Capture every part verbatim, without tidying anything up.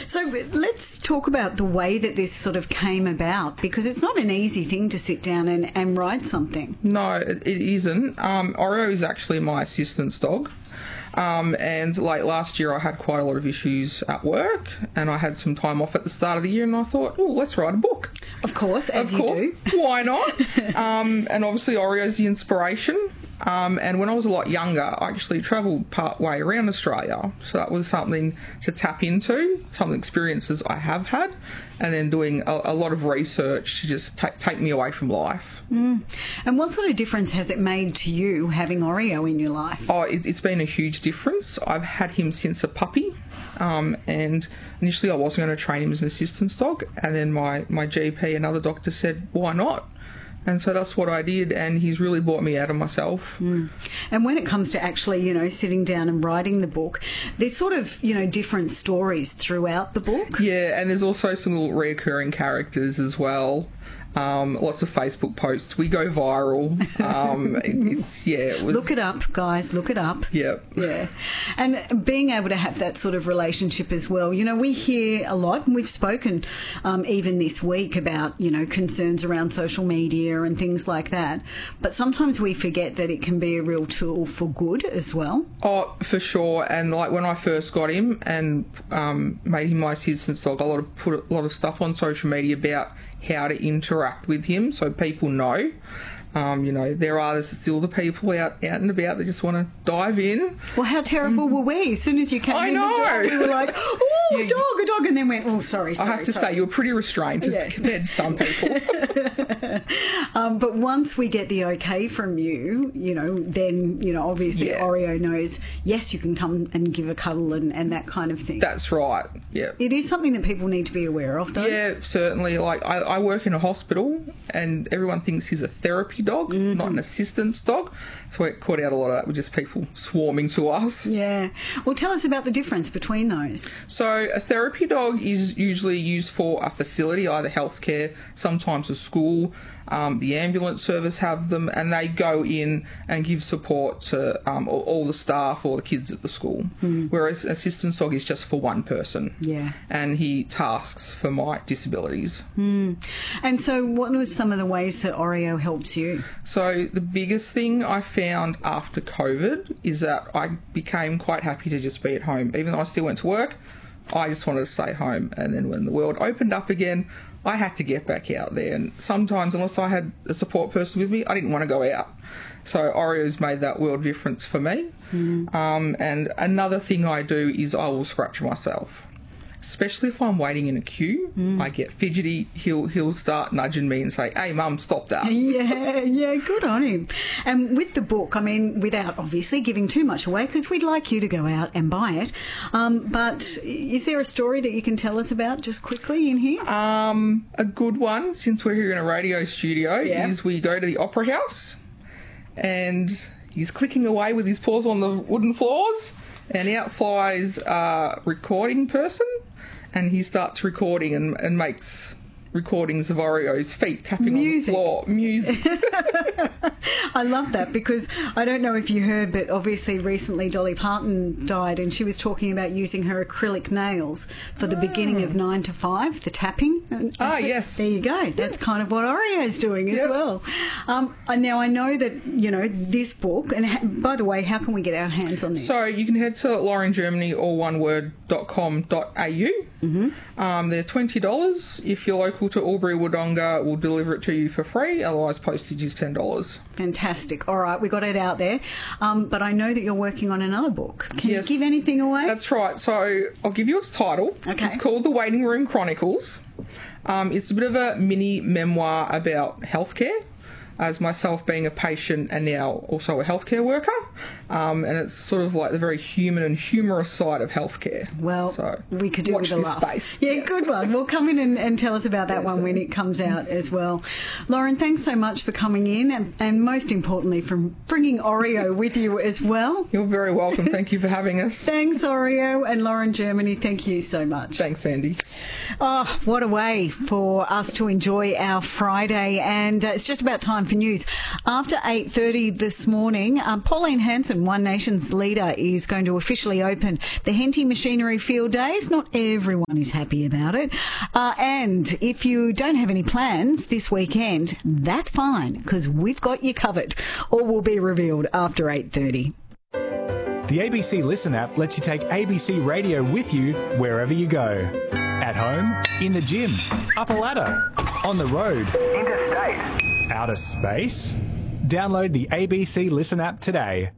So let's talk about the way that this sort of came about, because it's not an easy thing to sit down and, and write something. No, it, it isn't. Um, Oreo is actually my assistant's dog. Um, and late last year I had quite a lot of issues at work, and I had some time off at the start of the year, and I thought, oh, let's write a book. Of course, as of you course. do. Why not? um, and obviously Oreo's the inspiration. Um, and when I was a lot younger, I actually travelled part way around Australia. So that was something to tap into, some experiences I have had, and then doing a, a lot of research to just ta- take me away from life. Mm. And what sort of difference has it made to you having Oreo in your life? Oh, it, it's been a huge difference. I've had him since a puppy. Um, and initially I wasn't going to train him as an assistance dog. And then my, my G P, another doctor, said, why not? And so that's what I did, and he's really brought me out of myself. Mm. And when it comes to actually, you know, sitting down and writing the book, there's sort of, you know, different stories throughout the book. Yeah, and there's also some little reoccurring characters as well. Um, lots of Facebook posts. We go viral. Um, it, it's, yeah. It was, look it up, guys. Look it up. Yep. Yeah. And being able to have that sort of relationship as well. You know, we hear a lot, and we've spoken um, even this week about, you know, concerns around social media and things like that. But sometimes we forget that it can be a real tool for good as well. Oh, for sure. And like when I first got him and um, made him my assistance dog, a lot of put a lot of stuff on social media about how to interact with him so people know. Um, you know, there are still the people out, out and about that just want to dive in. Well, how terrible were we? As soon as you came I in know. the door, we were like, oh, Yeah, a dog, a dog, and then went, oh, sorry, sorry, I have to sorry. say, you were pretty restrained Yeah. compared to some people. um, but once we get the okay from you, you know, then, you know, obviously Yeah. Oreo knows, yes, you can come and give a cuddle and, and that kind of thing. That's right, yeah. It is something that people need to be aware of, though. Yeah, certainly. Like, I, I work in a hospital, and everyone thinks he's a therapy dog, mm-hmm. not an assistance dog. So I caught out a lot of that with just people swarming to us. Yeah. Well, tell us about the difference between those. So a therapy dog is usually used for a facility, either healthcare, sometimes a school. Um, the ambulance service have them, and they go in and give support to um, all, all the staff or the kids at the school. Mm. Whereas assistance dog is just for one person. Yeah. And he tasks for my disabilities. Mm. And so what were some of the ways that Oreo helps you? So the biggest thing I found after COVID is that I became quite happy to just be at home. Even though I still went to work, I just wanted to stay home. And then when the world opened up again, I had to get back out there. And sometimes, unless I had a support person with me, I didn't want to go out. So Oreo's made that world difference for me. Mm. Um, and another thing I do is I will scratch myself. Especially if I'm waiting in a queue, mm. I get fidgety. He'll he'll start nudging me and say, "Hey, Mum, stop that." Yeah, yeah, good on him. And with the book, I mean, without obviously giving too much away, because we'd like you to go out and buy it. Um, but is there a story that you can tell us about just quickly in here? Um, a good one, since we're here in a radio studio, yeah. is we go to the Opera House, and he's clicking away with his paws on the wooden floors, and out flies a recording person. And he starts recording and, and makes recordings of Oreo's feet tapping Music. on the floor. Music. I love that, because I don't know if you heard, but obviously recently Dolly Parton died, and she was talking about using her acrylic nails for the oh. beginning of nine to five, the tapping. And ah, so, yes. There you go. That's kind of what Oreo's doing as yep. well. Um, and now I know that, you know, this book, and ha- by the way, how can we get our hands on this? So you can head to Lauren Germany, all one word, dot com dot a u. Mm-hmm. Um, they're twenty dollars. If you're local to Albury Wodonga, we'll deliver it to you for free. Otherwise, postage is ten dollars. Fantastic. All right, we got it out there. Um, but I know that you're working on another book. Can yes, you give anything away? That's right. So I'll give you its title. Okay. It's called The Waiting Room Chronicles. Um, it's a bit of a mini memoir about healthcare, as myself being a patient and now also a healthcare worker. Um, and it's sort of like the very human and humorous side of healthcare. Well, so we could do watch with a this laugh. Space. Yeah, yes. good one. Well, come in and, and tell us about that yes, one when it comes out as well. Lauren, thanks so much for coming in, and, and most importantly, for bringing Oreo with you as well. You're very welcome. Thank you for having us. Thanks, Oreo. And Lauren Germany, thank you so much. Thanks, Sandy. Oh, what a way for us to enjoy our Friday. And uh, it's just about time for for news. After eight thirty this morning, um, Pauline Hanson, One Nation's leader, is going to officially open the Henty Machinery Field Days. Not everyone is happy about it. Uh, and if you don't have any plans this weekend, that's fine, because we've got you covered. All will be revealed after eight thirty. The A B C Listen app lets you take A B C Radio with you wherever you go. At home, in the gym, up a ladder, on the road, interstate, outer space. Download the A B C Listen app today.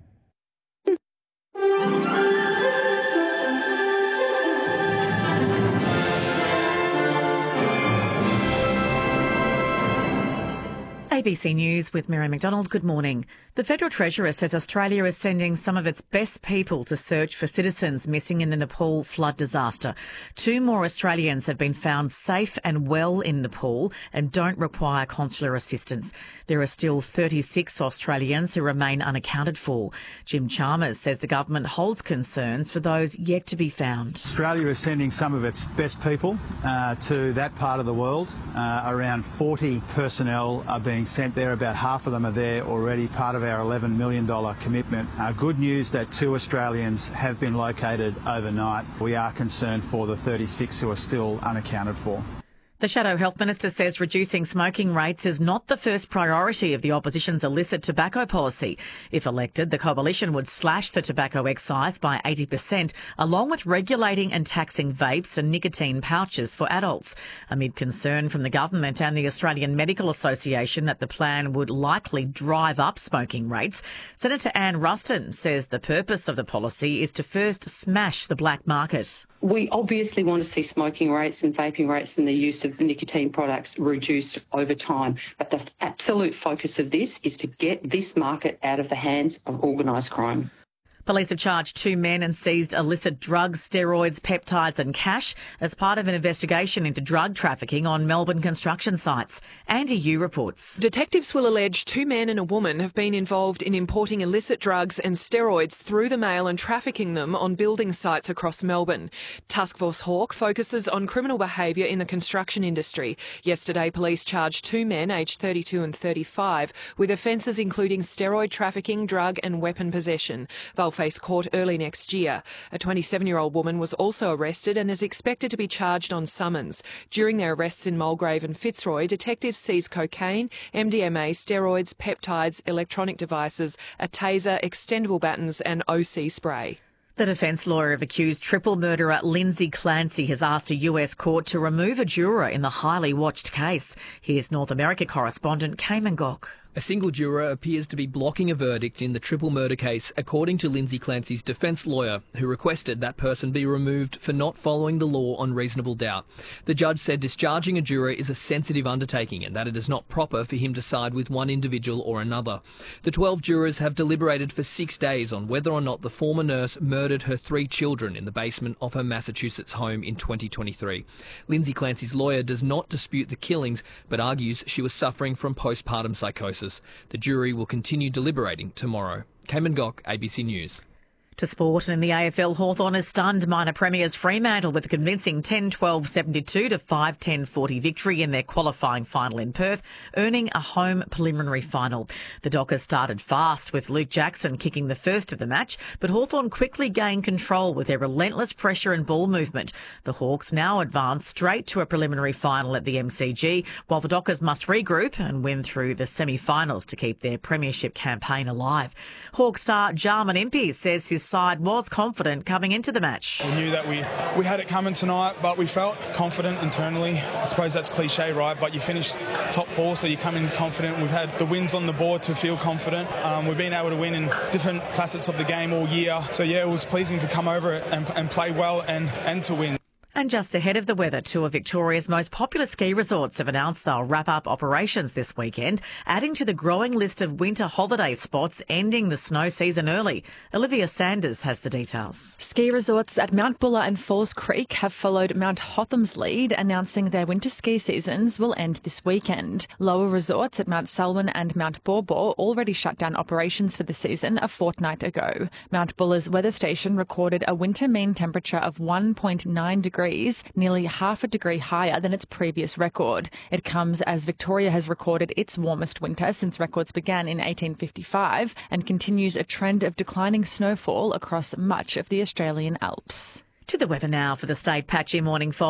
A B C News with Mary McDonald. Good morning. The Federal Treasurer says Australia is sending some of its best people to search for citizens missing in the Nepal flood disaster. Two more Australians have been found safe and well in Nepal and don't require consular assistance. There are still thirty-six Australians who remain unaccounted for. Jim Chalmers says the government holds concerns for those yet to be found. Australia is sending some of its best people uh, to that part of the world. Uh, around forty personnel are being sent there. About half of them are there already, part of our eleven million dollars commitment. Uh, good news that two Australians have been located overnight. We are concerned for the thirty-six who are still unaccounted for. The Shadow Health Minister says reducing smoking rates is not the first priority of the opposition's illicit tobacco policy. If elected, the coalition would slash the tobacco excise by eighty percent, along with regulating and taxing vapes and nicotine pouches for adults. Amid concern from the government and the Australian Medical Association that the plan would likely drive up smoking rates, Senator Anne Ruston says the purpose of the policy is to first smash the black market. We obviously want to see smoking rates and vaping rates and the use of nicotine products reduced over time. But the absolute focus of this is to get this market out of the hands of organised crime. Police have charged two men and seized illicit drugs, steroids, peptides and cash as part of an investigation into drug trafficking on Melbourne construction sites. Andy Yu reports. Detectives will allege two men and a woman have been involved in importing illicit drugs and steroids through the mail and trafficking them on building sites across Melbourne. Task Force Hawk focuses on criminal behaviour in the construction industry. Yesterday, police charged two men aged thirty-two and thirty-five with offences including steroid trafficking, drug and weapon possession. They'll face court early next year. A twenty-seven-year-old woman was also arrested and is expected to be charged on summons. During their arrests in Mulgrave and Fitzroy, detectives seized cocaine, M D M A, steroids, peptides, electronic devices, a taser, extendable batons and O C spray. The defence lawyer of accused triple murderer Lindsay Clancy has asked a U S court to remove a juror in the highly watched case. Here's North America correspondent Cayman Gok. A single juror appears to be blocking a verdict in the triple murder case, according to Lindsay Clancy's defence lawyer, who requested that person be removed for not following the law on reasonable doubt. The judge said discharging a juror is a sensitive undertaking and that it is not proper for him to side with one individual or another. The twelve jurors have deliberated for six days on whether or not the former nurse murdered her three children in the basement of her Massachusetts home in twenty twenty-three. Lindsay Clancy's lawyer does not dispute the killings, but argues she was suffering from postpartum psychosis. The jury will continue deliberating tomorrow. Cayman Gok, A B C News. To sport, and in the A F L, Hawthorn has stunned minor premiers Fremantle with a convincing ten twelve seventy-two to five ten forty victory in their qualifying final in Perth, earning a home preliminary final. The Dockers started fast with Luke Jackson kicking the first of the match, but Hawthorn quickly gained control with their relentless pressure and ball movement. The Hawks now advance straight to a preliminary final at the M C G, while the Dockers must regroup and win through the semi-finals to keep their premiership campaign alive. Hawk star Jarman Impey says his side was confident coming into the match. We knew that we, we had it coming tonight, but we felt confident internally. I suppose that's cliche, right? But you finish top four, so you come in confident. We've had the wins on the board to feel confident. Um, we've been able to win in different facets of the game all year. So, yeah, it was pleasing to come over and, and play well and, and to win. And just ahead of the weather, two of Victoria's most popular ski resorts have announced they'll wrap up operations this weekend, adding to the growing list of winter holiday spots ending the snow season early. Olivia Sanders has the details. Ski resorts at Mount Buller and Falls Creek have followed Mount Hotham's lead, announcing their winter ski seasons will end this weekend. Lower resorts at Mount Selwyn and Mount Baw Baw already shut down operations for the season a fortnight ago. Mount Buller's weather station recorded a winter mean temperature of one point nine degrees degrees, nearly half a degree higher than its previous record. It comes as Victoria has recorded its warmest winter since records began in eighteen fifty-five and continues a trend of declining snowfall across much of the Australian Alps. To the weather now for the state. Patchy morning fog.